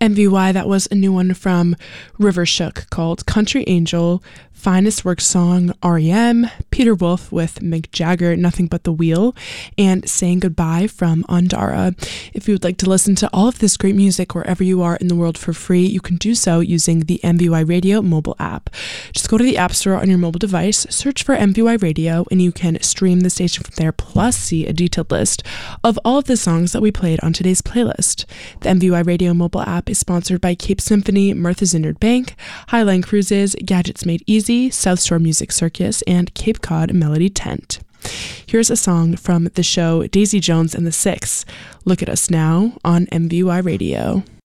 MVY, that was a new one from River Shook called Country Angel, Finest Work Song, REM, Peter Wolf with Mick Jagger, Nothing But the Wheel, and Saying Goodbye from Andara. If you would like to listen to all of this great music wherever you are in the world for free, you can do so using the MVY Radio mobile app. Just go to the App Store on your mobile device, search for MVY Radio, and you can stream the station from there, plus see a detailed list of all of the songs that we played on today's playlist. The MVY Radio mobile app is sponsored by Cape Symphony, Martha's Vineyard Bank, Highline Cruises, Gadgets Made Easy, South Shore Music Circus, and Cape Cod Melody Tent. Here's a song from the show Daisy Jones and the Six. Look at Us Now on MVY Radio.